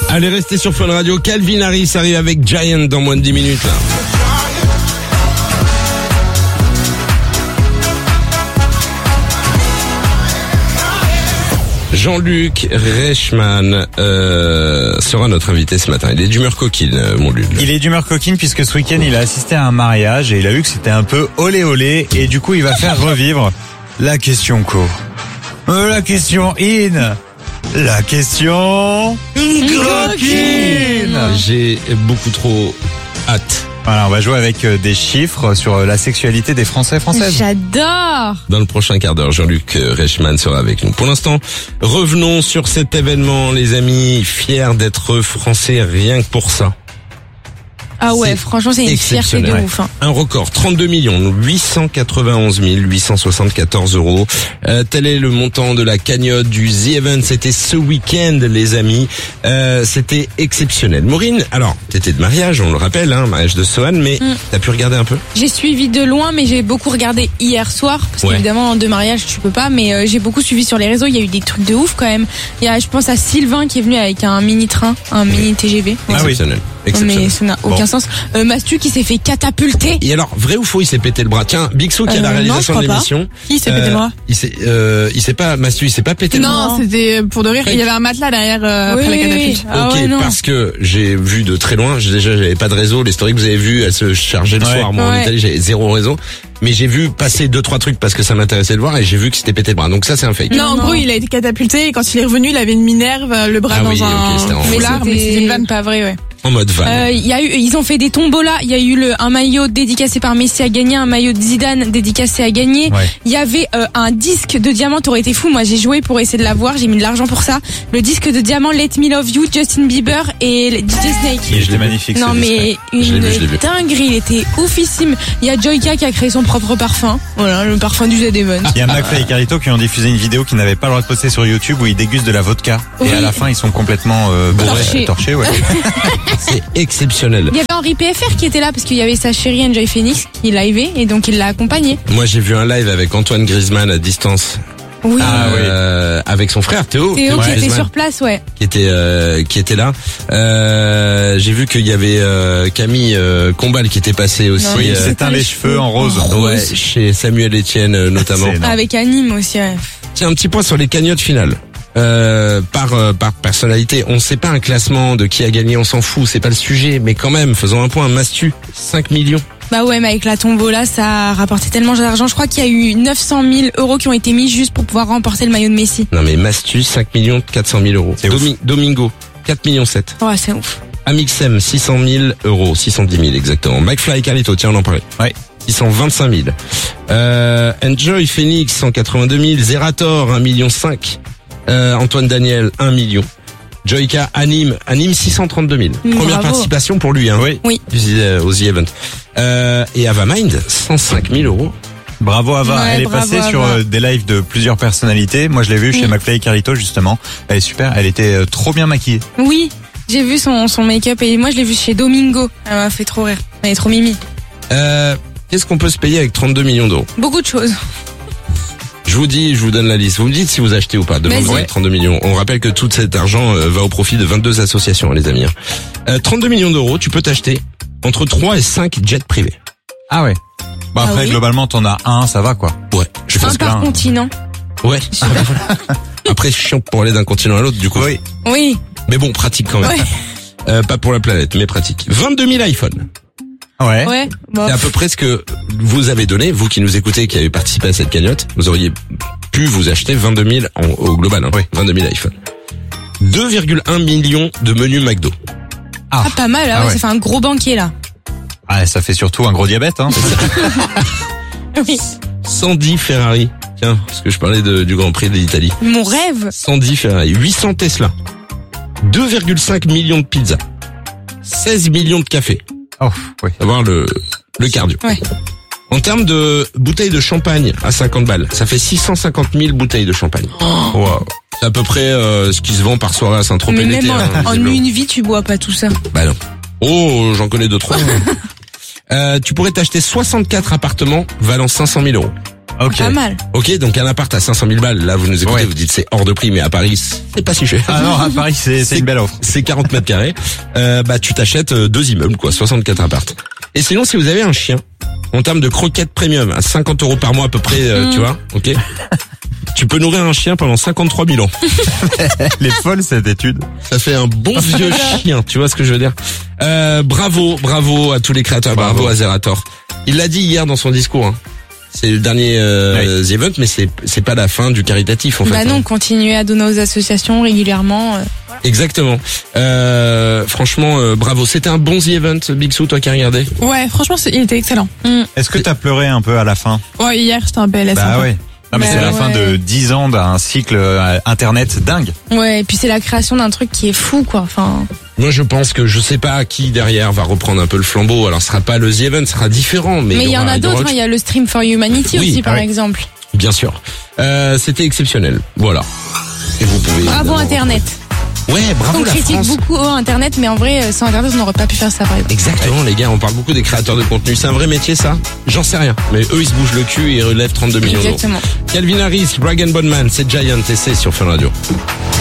Allez, restez sur Fun Radio. Calvin Harris arrive avec Giant dans moins de 10 minutes, là. Jean-Luc Reichmann sera notre invité ce matin. Il est d'humeur coquine, mon Luc. Il est d'humeur coquine puisque ce week-end, il a assisté à un mariage et il a vu que c'était un peu olé olé et du coup, il va faire revivre la question co. La question in. La question coquine. J'ai beaucoup trop hâte. Voilà, on va jouer avec des chiffres sur la sexualité des Français et Françaises. J'adore. Dans le prochain quart d'heure, Jean-Luc Reichmann sera avec nous. Pour l'instant, revenons sur cet événement, les amis. Fiers d'être français rien que pour ça. Ah ouais, C'est franchement, c'est une fierté de exceptionnel. ouf. Hein. Un record, 32 891 874 euros. Tel est le montant de la cagnotte du The Event. C'était ce week-end, les amis. C'était exceptionnel. Maureen, alors, t'étais de mariage, on le rappelle, hein, mariage de Sohan, mais t'as pu regarder un peu? J'ai suivi de loin, mais j'ai beaucoup regardé hier soir, parce qu'évidemment, de mariage, tu peux pas, mais j'ai beaucoup suivi sur les réseaux. Il y a eu des trucs de ouf quand même. Il y a, je pense à Sylvain qui est venu avec un mini-train, un mini TGV. Exceptionnel. Mais ça n'a aucun sens. Mastu qui s'est fait catapulter. Et alors, vrai ou faux, il s'est pété le bras? Tiens, Bixou qui a la réalisation non, de l'émission. Qui s'est pété le bras? Il s'est pas, Mastu, il s'est pas pété le bras. Non, c'était pour de rire. Il y avait un matelas derrière après la catapulte. Ah Ok, ouais, non. parce que j'ai vu de très loin, j'avais pas de réseau, les stories que vous avez vues, elles se chargeaient le soir. Moi, en Italie, j'avais zéro réseau. Mais j'ai vu passer 2-3 trucs parce que ça m'intéressait de voir et j'ai vu que c'était pété le bras. Donc ça, c'est un fake. Non, en gros, il a été catapulté et quand il est revenu, il avait une minerve, le bras dans c'était en foulard, mais c'était une vanne. pas vrai, ouais. En mode van. Ils ont fait des tombolas. Il y a eu un maillot dédicacé par Messi à gagner, un maillot de Zidane dédicacé à gagner. Ouais. Il y avait un disque de diamant. T'aurais été fou. Moi, j'ai joué pour essayer de l'avoir. J'ai mis de l'argent pour ça. Le disque de diamant Let Me Love You, Justin Bieber et DJ Snake. Il était magnifique. Non ce disque. mais Je l'ai vu. dinguerie, il était oufissime. Il y a Joyka qui a créé son propre parfum. Voilà, le parfum du Z-Event. Il y a McFly et Carlito qui ont diffusé une vidéo qu'ils n'avaient pas le droit de poster sur YouTube où ils dégustent de la vodka. Oui. Et à la fin, ils sont complètement torchés. Ouais. C'est exceptionnel. Il y avait Henri PFR qui était là parce qu'il y avait sa chérie Enjoy Phoenix qui livait et donc il l'a accompagné. Moi, j'ai vu un live avec Antoine Griezmann à distance. Oui. Avec son frère Théo Théo qui était Griezmann, sur place, ouais. qui était là. J'ai vu qu'il y avait Camille Combal qui était passée aussi. Oui, il s'éteint les cheveux en rose. Ouais, chez Samuel Etienne notamment. C'est énorme. Avec Anime aussi, ouais. Tiens, un petit point sur les cagnottes finales. Par personnalité, on sait pas un classement de qui a gagné, on s'en fout, c'est pas le sujet, mais quand même, faisons un point. Mastu, 5 millions. Bah ouais, mais avec la tombola, ça a rapporté tellement d'argent. Je crois qu'il y a eu 900 000 euros qui ont été mis juste pour pouvoir remporter le maillot de Messi. Non mais Mastu, 5 400 000 euros. C'est ouf. Domingo, 4 millions 7. Ouais, c'est ouf. Amixem, 600 000 euros, 610 000 exactement. McFly et Carlito, tiens, on en parlait. Ouais. 625 000. Enjoy Phoenix, 182 000. Zerator, 1,5 million. Antoine Daniel, 1 million. Joyka, Anime, 632 000. Première Bravo. participation pour lui, hein. Oui. Oui. Au The Event. Et Avamind, 105 000 euros. Bravo Ava, Ouais, elle est bravo, passée sur Ava. des lives de plusieurs personnalités. Moi je l'ai vue chez McFly et Carlito justement. Elle est super, elle était trop bien maquillée. Oui, j'ai vu son make-up et moi je l'ai vu chez Domingo. Elle m'a fait trop rire. Elle est trop mimi. Qu'est-ce qu'on peut se payer avec 32 millions d'euros? Beaucoup de choses. Je vous donne la liste. Vous me dites si vous achetez ou pas. Devant Vas-y. vous, 32 millions. On rappelle que tout cet argent va au profit de 22 associations, hein, les amis. 32 millions d'euros, tu peux t'acheter entre 3 et 5 jets privés. Ah ouais. Bah après oui. globalement t'en as un, ça va quoi. Ouais. Je Un pense que par continent. ouais. Après, chiant pour aller d'un continent à l'autre, du coup. Oui. Oui. Mais bon, pratique quand même. Ouais. Pas pour la planète, mais pratique. 22 000 iPhones. Ouais. Ouais. Bon. C'est à peu près ce que vous avez donné, vous qui nous écoutez, qui avez participé à cette cagnotte. Vous auriez pu vous acheter 22 000 au global, hein. Oui. 22 000 iPhones. 2,1 millions de menus McDo. Ah, pas mal, Ah ouais. ouais. Ça fait un gros banquier, là. Ah, ça fait surtout un gros diabète hein. Oui. 110 Ferrari. Tiens, parce que je parlais du Grand Prix d'Italie. Mon rêve. 110 Ferrari. 800 Tesla. 2,5 millions de pizzas. 16 millions de cafés. Oh, oui. Savoir le cardio. Ouais. En termes de bouteilles de champagne à 50 balles, ça fait 650 000 bouteilles de champagne. Wow. C'est à peu près ce qui se vend par soirée à Saint-Tropez Mais l'été. même hein, en visiblement. une vie, tu bois pas tout ça. Bah non. Oh, j'en connais 2-3. Tu pourrais t'acheter 64 appartements valant 500 000 euros. Ok. Pas mal. Ok, donc un appart à 500 000 balles, là vous nous écoutez, Ouais. vous dites c'est hors de prix, mais à Paris c'est pas si cher. Ah non, à Paris, c'est une belle offre. C'est 40 mètres carrés. Bah tu t'achètes 2 immeubles, quoi, 64 appartes. Et sinon, si vous avez un chien, en termes de croquettes premium, à 50 € par mois à peu près, tu vois, ok. Tu peux nourrir un chien pendant 53 000 ans. Elle est folle cette étude. Ça fait un bon vieux chien, tu vois ce que je veux dire. Bravo à tous les créateurs, bravo à Zerator. Il l'a dit hier dans son discours. Hein. C'est le dernier The Event, mais c'est pas la fin du caritatif en fait. Bah non, hein. continuez à donner aux associations régulièrement. Exactement. Franchement, bravo. C'était un bon The Event, Big Soo, toi qui as regardé. Ouais, franchement, il était excellent. Est-ce que t'as pleuré un peu à la fin? Ouais, hier, c'était un PLS. Bah ouais. Non mais Bah c'est la fin ouais. de 10 ans d'un cycle internet dingue. Ouais, et puis c'est la création d'un truc qui est fou, quoi. Enfin, Moi, je pense que je sais pas qui derrière va reprendre un peu le flambeau. Alors, ce sera pas le The Event, ce sera différent. Mais il y en aura- a d'autres. aura- Il y a le Stream for Humanity Oui, aussi, par ouais. exemple. Bien sûr. C'était exceptionnel. Voilà. Et vous pouvez. Bravo évidemment- Internet. Ouais, bravo On la critique France. beaucoup Internet, mais en vrai, sans Internet, on n'aurait pas pu faire ça, par exemple. Exactement, les gars, on parle beaucoup des créateurs de contenu. C'est un vrai métier, ça? J'en sais rien. Mais eux, ils se bougent le cul et ils relèvent 32 millions d'euros. Exactement. Calvin Harris, Brag & Bonman, c'est Giant et c'est sur Fun Radio.